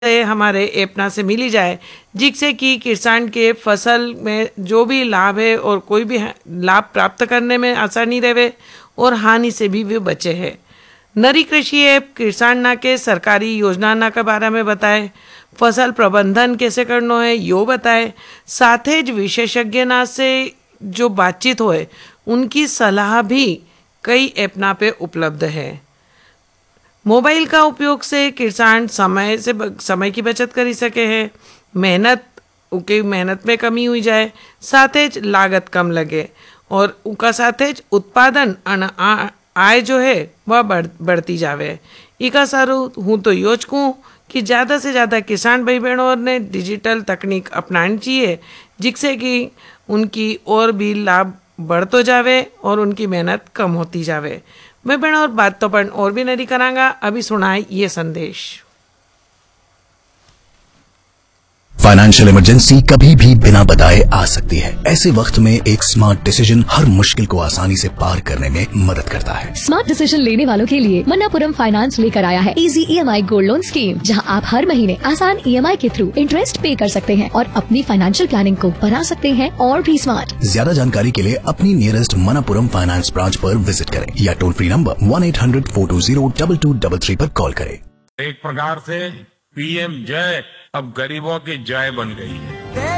हमारे एपना से मिली जाए, जिससे कि किसान के फसल में जो भी लाभ है और कोई भी लाभ प्राप्त करने में आसानी रहे और हानि से भी वे बचे हैं। नरी कृषि ऐप किसान ना के सरकारी योजना ना के बारे में बताए, फसल प्रबंधन कैसे करना है यो बताए, साथ ही विशेषज्ञ ना से जो बातचीत होए उनकी सलाह भी कई ऐपना पे उपलब्ध है। मोबाइल का उपयोग से किसान समय की बचत कर सके हैं, मेहनत में कमी हुई जाए, साथ ही लागत कम लगे और उनका साथ ही उत्पादन आय जो है वह बढ़ती जावे। इका सारू हूँ तो योचकूँ कि ज़्यादा से ज़्यादा किसान भाई बहनों ने डिजिटल तकनीक अपनानी चाहिए, जिससे कि उनकी और भी लाभ बढ़ तो जावे और उनकी मेहनत कम होती जावे। मैं बहन और बात तो पण और भी नहीं करांगा, अभी सुनाए ये संदेश। फाइनेंशियल इमरजेंसी कभी भी बिना बताए आ सकती है। ऐसे वक्त में एक स्मार्ट डिसीजन हर मुश्किल को आसानी से पार करने में मदद करता है। स्मार्ट डिसीजन लेने वालों के लिए मन्नापुरम फाइनेंस लेकर आया है easy EMI gold loan scheme, जहां आप हर महीने आसान EMI के थ्रू इंटरेस्ट पे कर सकते हैं और अपनी फाइनेंशियल प्लानिंग को बना सकते हैं और भी स्मार्ट। ज्यादा जानकारी के लिए अपनी नियरेस्ट मन्नापुरम फाइनेंस ब्रांच पर विजिट करें या टोल फ्री नंबर 1-800-420-2222 पर कॉल करें। एक प्रकार से PM जय अब गरीबों की जय बन गई है।